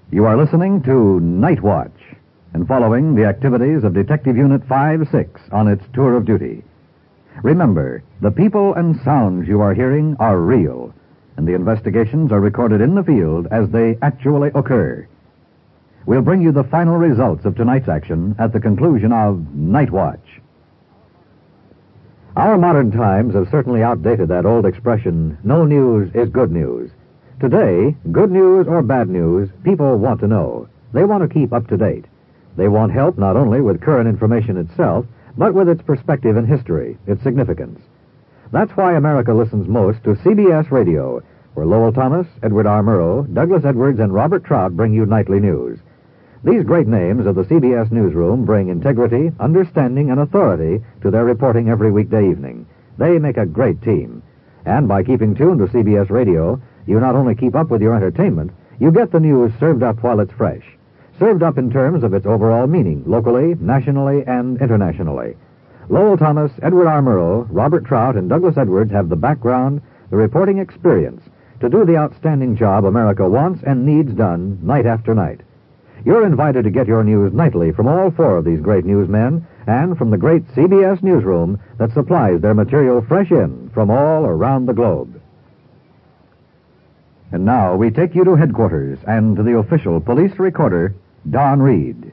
You are listening to Night Watch and following the activities of Detective Unit 5-6 on its tour of duty. Remember, the people and sounds you are hearing are real, and the investigations are recorded in the field as they actually occur. We'll bring you the final results of tonight's action at the conclusion of Night Watch. Our modern times have certainly outdated that old expression, no news is good news. Today, good news or bad news, people want to know. They want to keep up to date. They want help not only with current information itself, but with its perspective and history, its significance. That's why America listens most to CBS Radio, where Lowell Thomas, Edward R. Murrow, Douglas Edwards, and Robert Trout bring you nightly news. These great names of the CBS newsroom bring integrity, understanding, and authority to their reporting every weekday evening. They make a great team. And by keeping tuned to CBS Radio, you not only keep up with your entertainment, you get the news served up while it's fresh. Served up in terms of its overall meaning, locally, nationally, and internationally. Lowell Thomas, Edward R. Murrow, Robert Trout, and Douglas Edwards have the background, the reporting experience, to do the outstanding job America wants and needs done night after night. You're invited to get your news nightly from all four of these great newsmen and from the great CBS newsroom that supplies their material fresh in from all around the globe. And now we take you to headquarters and to the official police recorder, Don Reed.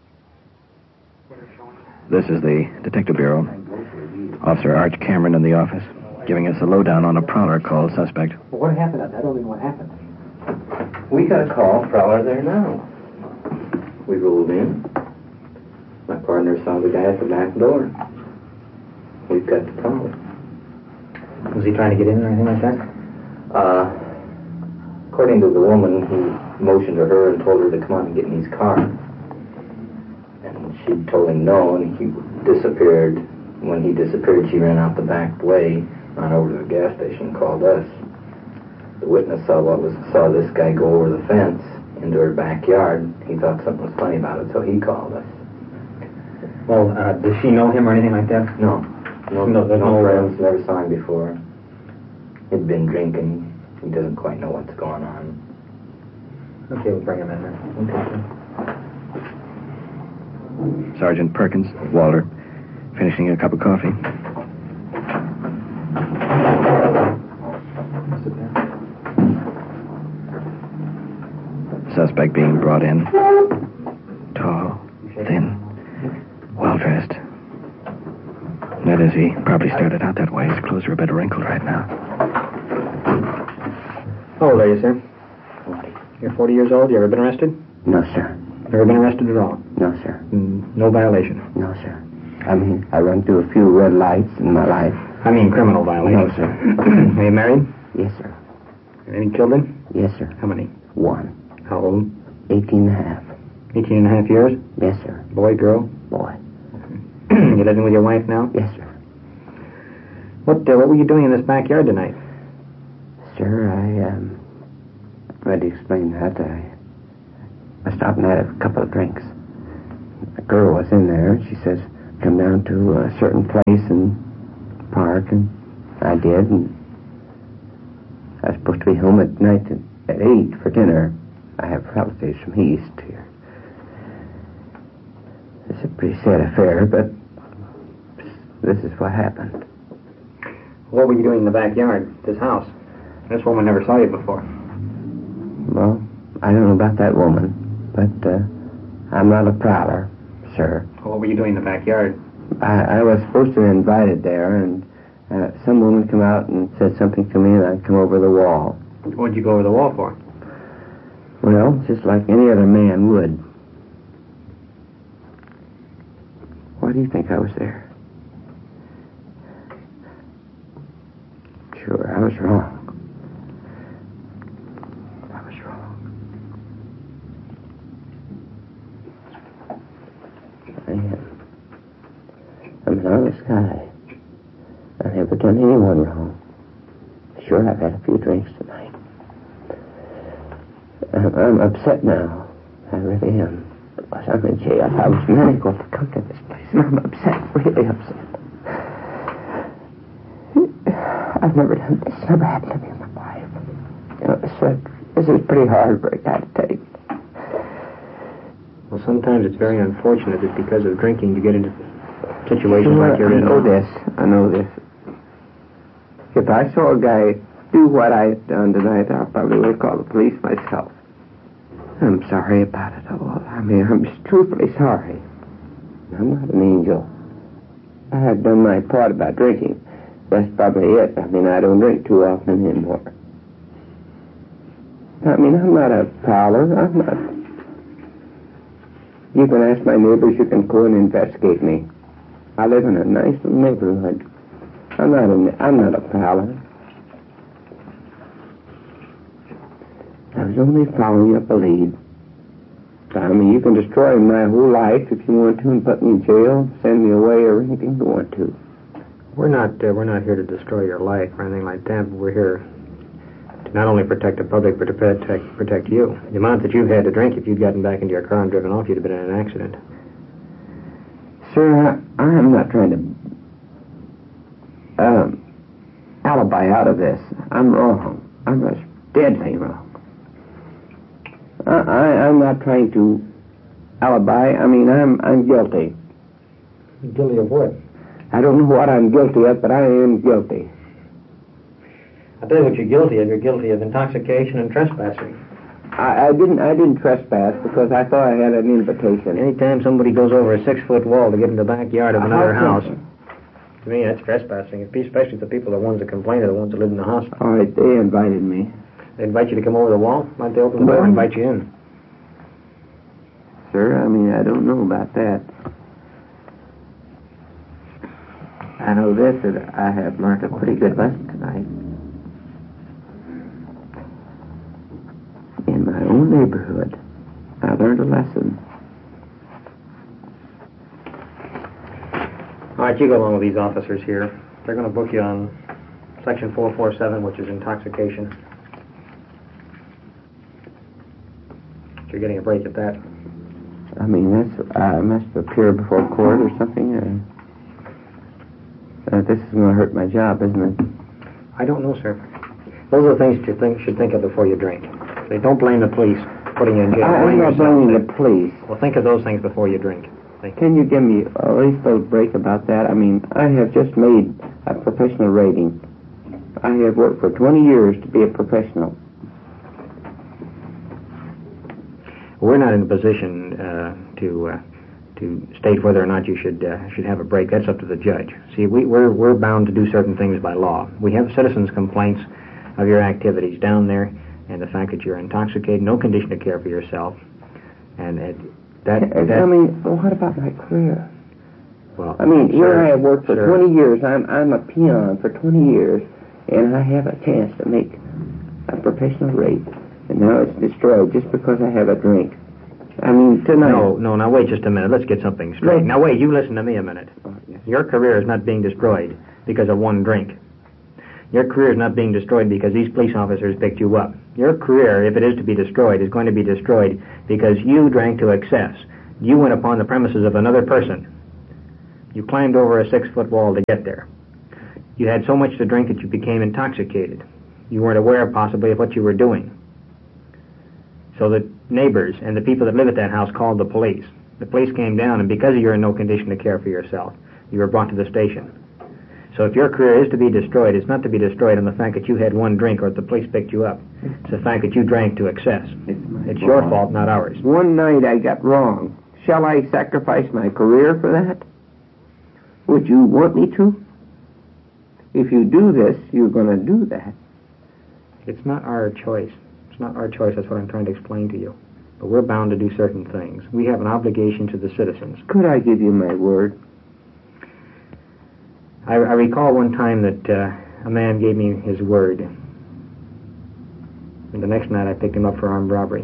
This is the Detective Bureau. Officer Arch Cameron in the office, giving us a lowdown on a prowler called suspect. Well, what happened? I don't know what happened. We got a call, prowler there now. We rolled in. My partner saw the guy at the back door. We've got the call. Was he trying to get in or anything like that? According to the woman, he motioned to her and told her to come out and get in his car. And she told him no, and he disappeared. When he disappeared, she ran out the back way, ran over to the gas station, and called us. The witness saw this guy go over the fence into her backyard. He thought something was funny about it, so he called us. Well, does she know him or anything like that? No friends, never saw him before. He'd been drinking. He doesn't quite know what's going on. Okay, we'll bring him in then. Okay. Sergeant Perkins, Walter, finishing a cup of coffee. Sit there. Suspect being brought in. Tall, thin, well-dressed. That is, he probably started out that way. His clothes are a bit wrinkled right now. How old are you, sir? 40. You're 40 years old? You ever been arrested? No, sir. Never been arrested at all? No, sir. No violation? No, sir. I mean, I run through a few red lights in my life. I mean criminal violation? No, sir. Are you married? Yes, sir. Any children? Yes, sir. How many? One. How old? 18 and a half. 18 and a half years? Yes, sir. Boy, girl? Boy. You living with your wife now? Yes, sir. What were you doing in this backyard tonight? Sir, I tried to explain that. I stopped and had a couple of drinks. A girl was in there, and she says, come down to a certain place and park, and I did, and I was supposed to be home at night at 8 for dinner. I have relatives from East here. It's a pretty sad affair, but this is what happened. What were you doing in the backyard, this house? This woman never saw you before. Well, I don't know about that woman, but I'm not a prowler, sir. What were you doing in the backyard? I was supposed to be invited there, and some woman come out and said something to me, and I come over the wall. What'd you go over the wall for? Well, just like any other man would. Why do you think I was there? Sure, I was wrong. I was wrong. I'm an honest guy. I've never done anyone wrong. Sure, I've had a few drinks tonight. I'm upset now. I really am. Because I'm in jail. I was manacled to come to this place, and I'm upset, really upset. I've never done this. Never happened to me in my life. You know, this is pretty hard for a guy to take. Well, sometimes it's very unfortunate that because of drinking you get into situations like you're in. I know this. If I saw a guy do what I've done tonight, I probably would call the police myself. I'm sorry about it all. I mean, I'm just truthfully sorry. I'm not an angel. I have done my part about drinking. That's probably it. I mean, I don't drink too often anymore. I mean, I'm not a prowler. I'm not. You can ask my neighbors. You can go and investigate me. I live in a nice little neighborhood. I'm not a prowler. I was only following up a lead. I mean, you can destroy my whole life if you want to and put me in jail, send me away, or anything you want to. We're not here to destroy your life or anything like that, but we're here to not only protect the public, but to protect you. The amount that you've had to drink, if you'd gotten back into your car and driven off, you'd have been in an accident. Sir, I'm not trying to alibi out of this. I'm wrong. I'm just deadly wrong. I'm not trying to alibi. I mean, I'm guilty. Guilty of what? I don't know what I'm guilty of, but I am guilty. I'll tell you what you're guilty of. You're guilty of intoxication and trespassing. I didn't trespass because I thought I had an invitation. Anytime somebody goes over a 6-foot wall to get in the backyard of another house, to me that's trespassing. Especially if the people, the ones that complain, are the ones that live in the house. All right, they invited me. They invite you to come over the wall? Might they open the door and invite you in? Sir, I mean, I don't know about that. I know this, that I have learned a pretty good lesson tonight. In my own neighborhood, I learned a lesson. All right, you go along with these officers here. They're going to book you on Section 447, which is intoxication. You're getting a break at that. I mean, I must appear before court or something. This is going to hurt my job, isn't it? I don't know, sir. Those are the things that you should think of before you drink. They don't blame the police putting you in jail. I'm not blaming the police. Well, think of those things before you drink. Can you give me at least a break about that? I mean, I have just made a professional rating. I have worked for 20 years to be a professional. We're not in a position to state whether or not you should have a break. That's up to the judge. See, we're bound to do certain things by law. We have citizens' complaints of your activities down there, and the fact that you're intoxicated, no condition to care for yourself, and I mean, what about my career? Well, I mean, here sir, I have worked for sir. 20 years. I'm a peon for 20 years, and I have a chance to make a professional rate, and now it's destroyed just because I have a drink. I mean, tonight... No, now wait just a minute. Let's get something straight. Now wait, you listen to me a minute. Oh, yes. Your career is not being destroyed because of one drink. Your career is not being destroyed because these police officers picked you up. Your career, if it is to be destroyed, is going to be destroyed because you drank to excess. You went upon the premises of another person. You climbed over a 6-foot wall to get there. You had so much to drink that you became intoxicated. You weren't aware, possibly, of what you were doing. So the neighbors and the people that live at that house called the police. The police came down, and because you're in no condition to care for yourself, you were brought to the station. So if your career is to be destroyed, it's not to be destroyed on the fact that you had one drink or the police picked you up. It's the fact that you drank to excess. It's your fault, not ours. One night I got wrong. Shall I sacrifice my career for that? Would you want me to? If you do this, you're going to do that. It's not our choice. It's not our choice. That's what I'm trying to explain to you. But we're bound to do certain things. We have an obligation to the citizens. Could I give you my word? I recall one time that a man gave me his word. And the next night I picked him up for armed robbery.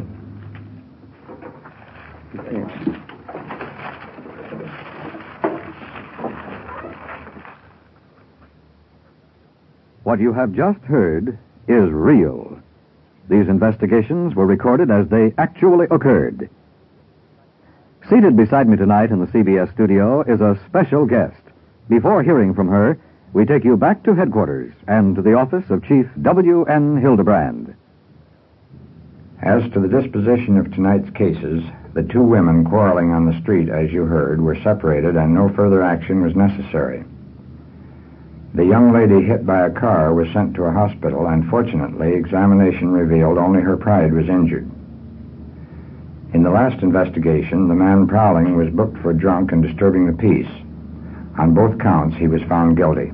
What you have just heard is real. These investigations were recorded as they actually occurred. Seated beside me tonight in the CBS studio is a special guest. Before hearing from her, we take you back to headquarters and to the office of Chief W.N. Hildebrand. As to the disposition of tonight's cases, the two women quarreling on the street, as you heard, were separated and no further action was necessary. The young lady hit by a car was sent to a hospital, and fortunately, examination revealed only her pride was injured. In the last investigation, the man prowling was booked for drunk and disturbing the peace. On both counts, he was found guilty.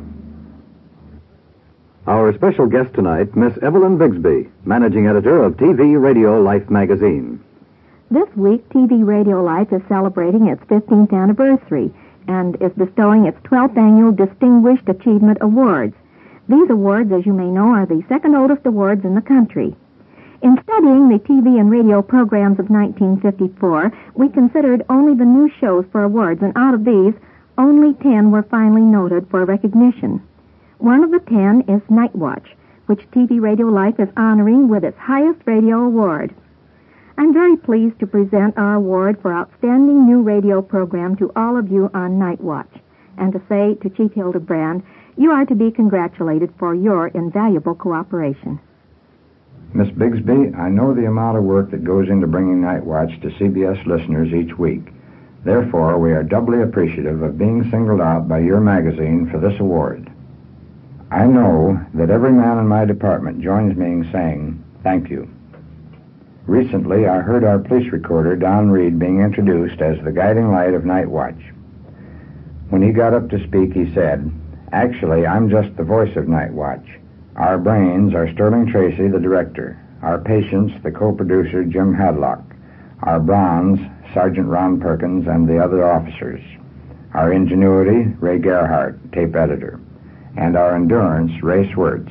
Our special guest tonight, Miss Evelyn Bigsby, managing editor of TV Radio Life magazine. This week, TV Radio Life is celebrating its 15th anniversary and is bestowing its 12th annual Distinguished Achievement Awards. These awards, as you may know, are the second oldest awards in the country. In studying the TV and radio programs of 1954, we considered only the new shows for awards, and out of these, only 10 were finally noted for recognition. One of the 10 is Night Watch, which TV Radio Life is honoring with its highest radio award. I'm very pleased to present our award for Outstanding New Radio Program to all of you on Night Watch, and to say to Chief Hildebrand, you are to be congratulated for your invaluable cooperation. Miss Bigsby, I know the amount of work that goes into bringing Night Watch to CBS listeners each week. Therefore, we are doubly appreciative of being singled out by your magazine for this award. I know that every man in my department joins me in saying thank you. Recently, I heard our police recorder, Don Reed, being introduced as the guiding light of Night Watch. When he got up to speak, he said, "Actually, I'm just the voice of Night Watch. Our brains are Sterling Tracy, the director. Our patience, the co-producer, Jim Hadlock. Our bronze, Sergeant Ron Perkins and the other officers. Our ingenuity, Ray Gerhardt, tape editor. And our endurance, Ray Swerts.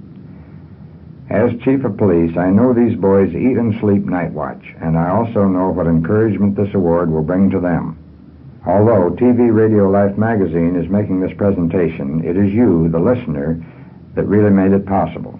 As chief of police, I know these boys eat and sleep Night Watch, and I also know what encouragement this award will bring to them. Although TV Radio Life magazine is making this presentation, it is you, the listener, that really made it possible.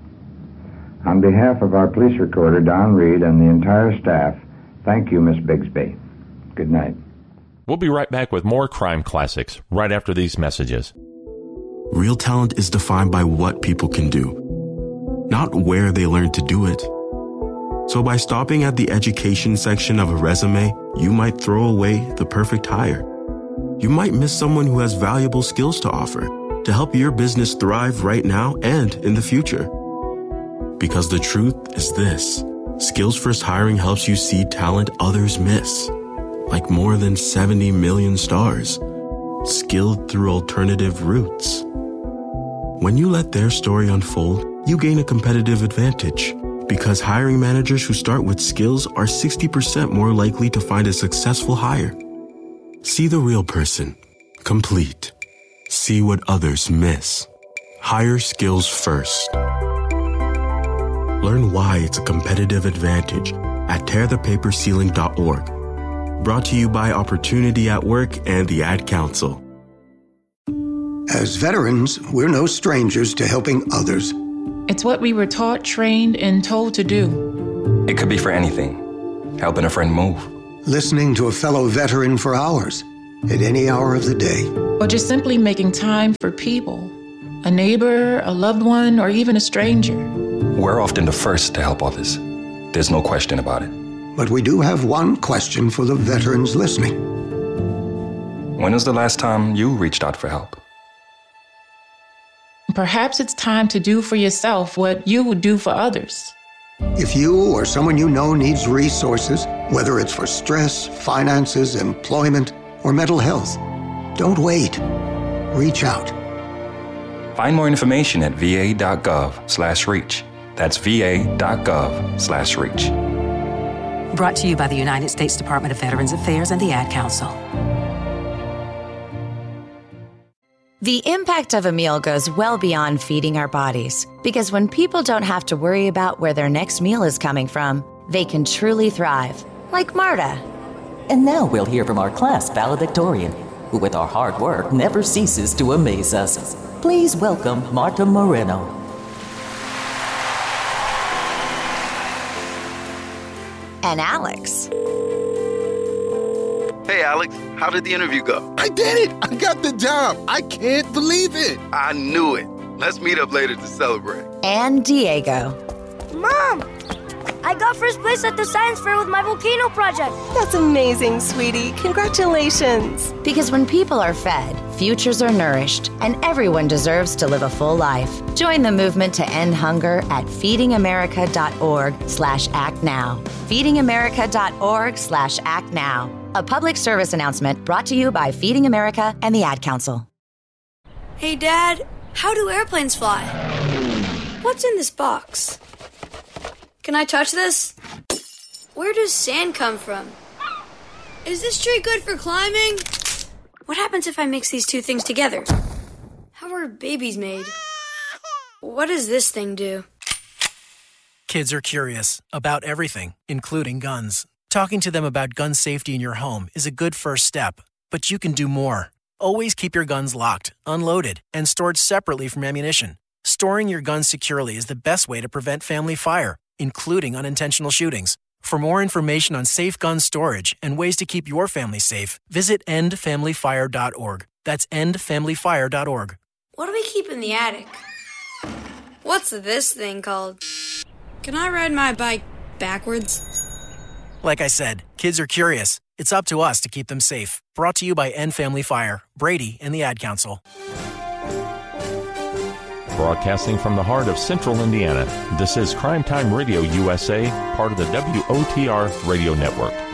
On behalf of our police recorder, Don Reed, and the entire staff, thank you, Miss Bigsby. Good night. We'll be right back with more crime classics right after these messages. Real talent is defined by what people can do, not where they learn to do it. So by stopping at the education section of a resume, you might throw away the perfect hire. You might miss someone who has valuable skills to offer to help your business thrive right now and in the future. Because the truth is this: Skills First Hiring helps you see talent others miss, like more than 70 million stars, skilled through alternative routes. When you let their story unfold, you gain a competitive advantage, because hiring managers who start with skills are 60% more likely to find a successful hire. See the real person, complete. See what others miss. Hire skills first. Learn why it's a competitive advantage at tearthepaperceiling.org. Brought to you by Opportunity at Work and the Ad Council. As veterans, we're no strangers to helping others. It's what we were taught, trained, and told to do. It could be for anything. Helping a friend move. Listening to a fellow veteran for hours, at any hour of the day. Or just simply making time for people. A neighbor, a loved one, or even a stranger. We're often the first to help others. There's no question about it. But we do have one question for the veterans listening. When was the last time you reached out for help? Perhaps it's time to do for yourself what you would do for others. If you or someone you know needs resources, whether it's for stress, finances, employment, or mental health, don't wait. Reach out. Find more information at va.gov/reach. That's va.gov/reach. Brought to you by the United States Department of Veterans Affairs and the Ad Council. The impact of a meal goes well beyond feeding our bodies, because when people don't have to worry about where their next meal is coming from, they can truly thrive, like Marta. And now we'll hear from our class valedictorian, who with our hard work never ceases to amaze us. Please welcome Marta Moreno. And Alex. Hey, Alex, how did the interview go? I did it! I got the job! I can't believe it! I knew it. Let's meet up later to celebrate. And Diego. Mom! I got first place at the science fair with my volcano project. That's amazing, sweetie. Congratulations. Because when people are fed, futures are nourished, and everyone deserves to live a full life. Join the movement to end hunger at feedingamerica.org/actnow. feedingamerica.org/actnow. A public service announcement brought to you by Feeding America and the Ad Council. Hey, Dad, how do airplanes fly? What's in this box? Can I touch this? Where does sand come from? Is this tree good for climbing? What happens if I mix these two things together? How are babies made? What does this thing do? Kids are curious about everything, including guns. Talking to them about gun safety in your home is a good first step, but you can do more. Always keep your guns locked, unloaded, and stored separately from ammunition. Storing your guns securely is the best way to prevent family fire, including unintentional shootings. For more information on safe gun storage and ways to keep your family safe, visit endfamilyfire.org. That's endfamilyfire.org. What do we keep in the attic? What's this thing called? Can I ride my bike backwards? Like I said, kids are curious. It's up to us to keep them safe. Brought to you by End Family Fire, Brady, and the Ad Council. Broadcasting from the heart of Central Indiana, this is Crime Time Radio USA, part of the WOTR Radio Network.